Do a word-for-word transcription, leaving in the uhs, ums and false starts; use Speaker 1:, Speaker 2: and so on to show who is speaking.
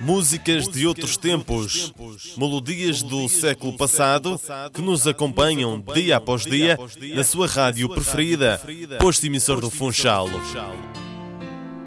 Speaker 1: Músicas de outros tempos, melodias do século passado que nos acompanham dia após dia na sua rádio preferida, posto emissor do Funchal.